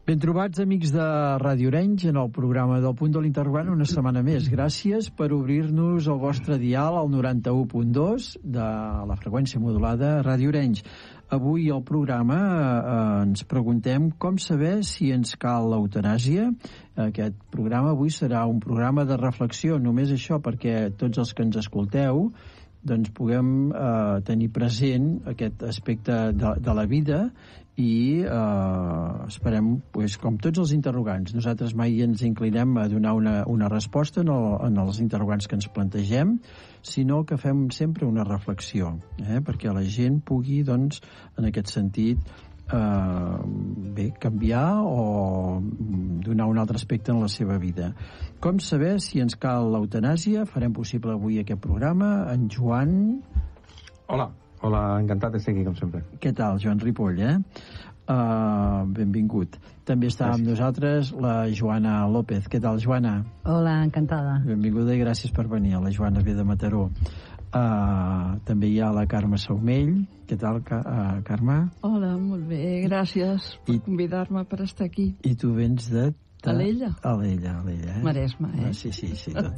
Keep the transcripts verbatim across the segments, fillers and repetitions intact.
Ben trobats, amics de Ràdio Arenys, en el programa del Punt de l'Interrogant una setmana més. Gràcies per obrir-nos el vostre dial al noranta-u punt dos de la freqüència modulada Ràdio Arenys. Avui al programa eh, ens preguntem com saber si ens cal l'eutanàsia. Aquest programa avui serà un programa de reflexió, només això, perquè tots els que ens escolteu doncs puguem eh, tenir present aquest aspecte de, de la vida i eh, esperem, pues, com tots els interrogants, nosaltres mai ens inclinem a donar una, una resposta en, el, en els interrogants que ens plantegem, sinó que fem sempre una reflexió, eh, perquè la gent pugui, doncs, en aquest sentit, eh, bé, canviar o donar un altre aspecte en la seva vida. Com saber si ens cal l'eutanàsia? Farem possible avui aquest programa. En Joan... Hola. Hola, encantat de ser aquí, com sempre. Què tal, Joan Ripoll, eh? Uh, benvingut. També està gràcies. Amb nosaltres la Joana López. Què tal, Joana? Hola, encantada. Benvinguda i gràcies per venir. La Joana ve de Mataró. Uh, també hi ha la Carme Saumell. Què tal, uh, Carme? Hola, molt bé, gràcies per I, convidar-me per estar aquí. I tu vens de... de... Alella. Alella, Alella, eh? Maresme, eh? Ah, sí, sí, sí, tot.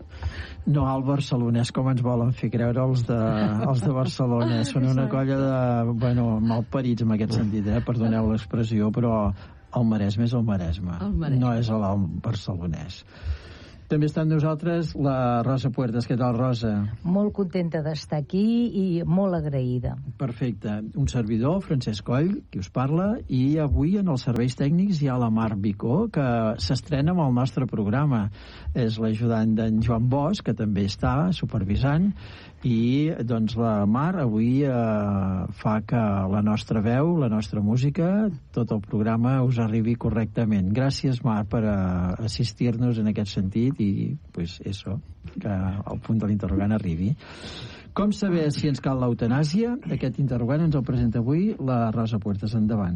No al barcelonès, com ens volen fer creure els de, els de Barcelona. Són una colla de, bueno, malparits en aquest sentit, eh? Perdoneu l'expressió, però el Maresme és el Maresme, el Maresme. No és el barcelonès. També està amb nosaltres la Rosa Puertas. Què tal, Rosa? Molt contenta d'estar aquí i molt agraïda. Perfecte. Un servidor, Francesc Coll, qui us parla, i avui en els serveis tècnics hi ha la Mar Bicó, que s'estrena amb el nostre programa. És l'ajudant d'en Joan Bosch, que també està supervisant, i doncs la Mar avui eh, fa que la nostra veu, la nostra música, tot el programa us arribi correctament. Gràcies, Mar, per eh, assistir-nos en aquest sentit i, pues, eso, que el punt de l'interrogant arribi. Com saber si ens cal l'eutanàsia? Aquest interrogant ens el presenta avui la Rosa Puertas. Endavant.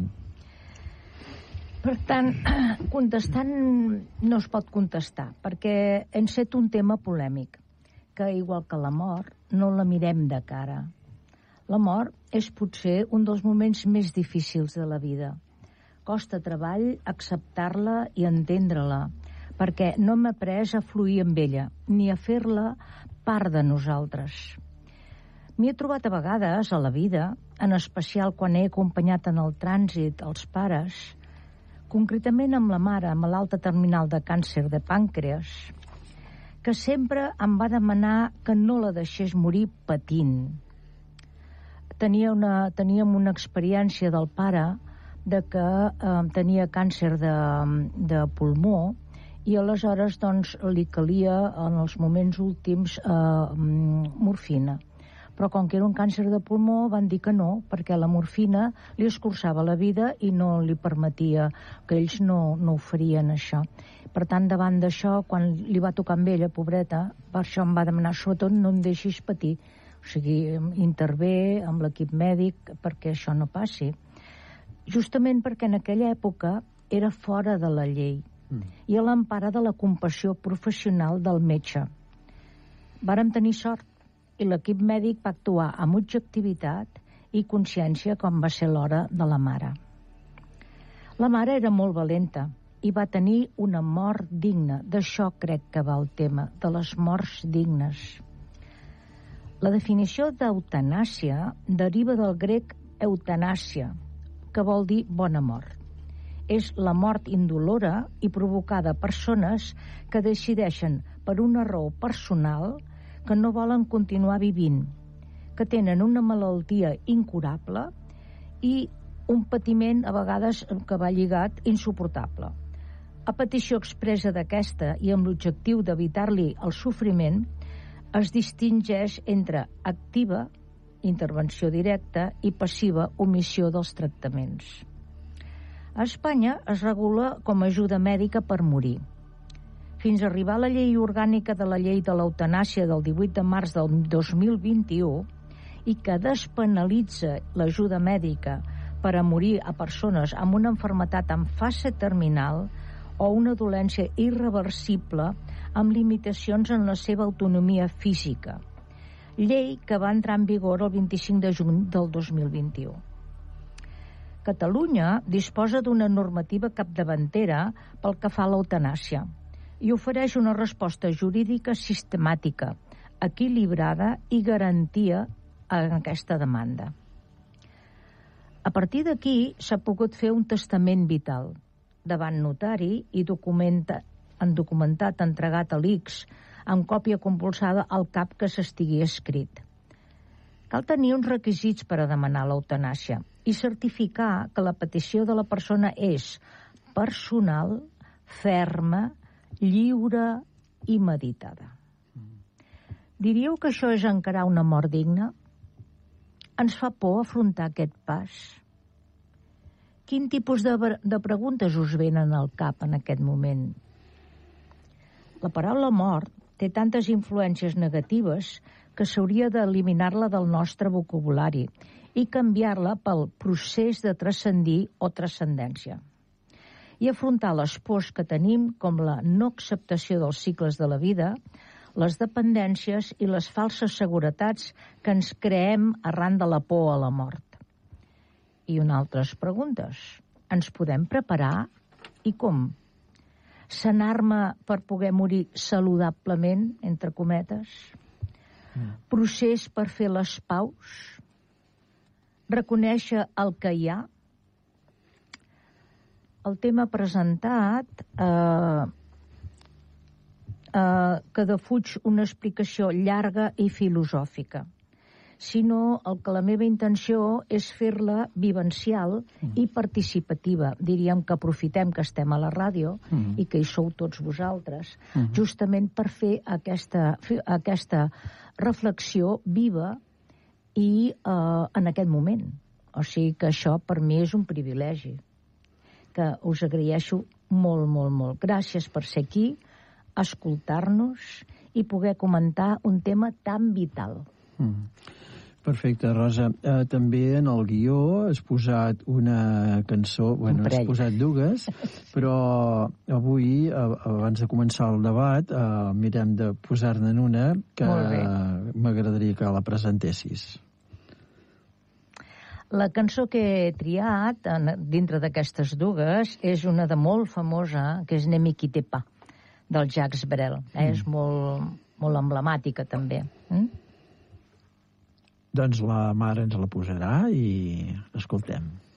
Per tant, contestant no es pot contestar, perquè enceta un tema polèmic, que igual que la mort, no la mirem de cara. La mort és potser un dels moments més difícils de la vida. Costa treball acceptar-la i entendre-la, perquè no hem après a fluir amb ella, ni a fer-la part de nosaltres. M'hi he trobat a vegades a la vida, en especial quan he acompanyat en el trànsit els pares, concretament amb la mare malalta terminal de càncer de pàncreas, que sempre em va demanar que no la deixés morir patint. Tenia una, teníem una experiència del pare de que eh, tenia càncer de, de pulmó i aleshores doncs, li calia en els moments últims eh, morfina. Però com que era un càncer de pulmó van dir que no, perquè la morfina li escurçava la vida i no li permetia, que ells no, no ho farien això. Per tant, davant d'això, quan li va tocar amb ella, pobreta, per això em va demanar, sobretot no em deixis patir. O sigui, intervé amb l'equip mèdic perquè això no passi. Justament perquè en aquella època era fora de la llei mm. i a l'empara de la compassió professional del metge. Vàrem tenir sort i l'equip mèdic va actuar amb objectivitat i consciència com va ser l'hora de la mare. La mare era molt valenta i va tenir una mort digna. D'això crec que va el tema, de les morts dignes. La definició d'eutanàsia deriva del grec eutanàsia, que vol dir bona mort. És la mort indolora i provocada a persones que decideixen per una raó personal que no volen continuar vivint, que tenen una malaltia incurable i un patiment a vegades que va lligat insuportable. A petició expressa d'aquesta i amb l'objectiu d'evitar-li el sofriment, es distingeix entre activa, intervenció directa, i passiva, omissió dels tractaments. A Espanya es regula com a ajuda mèdica per morir. Fins a arribar a la llei orgànica de la llei de l'eutanàsia del divuit de març del dos mil vint-i-u i que despenalitza l'ajuda mèdica per a morir a persones amb una malaltia en fase terminal o una dolència irreversible amb limitacions en la seva autonomia física. Llei que va entrar en vigor el vint-i-cinc de juny del dos mil vint-i-u. Catalunya disposa d'una normativa capdavantera pel que fa a l'eutanàsia i ofereix una resposta jurídica sistemàtica, equilibrada i garantia en aquesta demanda. A partir d'aquí s'ha pogut fer un testament vital davant notari i documenta, en documentat entregat a l'I C S amb còpia compulsada al cap que s'estigui escrit. Cal tenir uns requisits per a demanar l'eutanàsia i certificar que la petició de la persona és personal, ferma, lliure i meditada. Diríeu que això és encarar una mort digna? Ens fa por afrontar aquest pas? Quin tipus de, de preguntes us venen al cap en aquest moment? La paraula mort té tantes influències negatives que s'hauria d'eliminar-la del nostre vocabulari i canviar-la pel procés de transcendir o transcendència. I afrontar les pors que tenim, com la no acceptació dels cicles de la vida, les dependències i les falses seguretats que ens creem arran de la por a la mort. I una altres preguntes. Ens podem preparar? I com? Sanar-me per poder morir saludablement, entre cometes? Procés per fer les paus? Reconèixer el que hi ha? El tema presentat eh, eh, que defuig una explicació llarga i filosòfica, sinó el que la meva intenció és fer-la vivencial i participativa. Diríem que aprofitem que estem a la ràdio mm. i que hi sou tots vosaltres, mm. justament per fer aquesta, fer aquesta reflexió viva i eh, en aquest moment. O sigui que això per mi és un privilegi, que us agraeixo molt, molt, molt. Gràcies per ser aquí, escoltar-nos i poder comentar un tema tan vital. Mm. Perfecte, Rosa. Eh, també en el guió has posat una cançó, bueno, has posat dues, però avui, abans de començar el debat, eh, mirem de posar-ne una que m'agradaria que la presentessis. La cançó que he triat dintre d'aquestes dues és una de molt famosa, que és Ne me quittez pas, del Jacques Brel. Eh? Mm. És molt, molt emblemàtica, també. Mm? Doncs la mare ens la posarà i l'escoltem.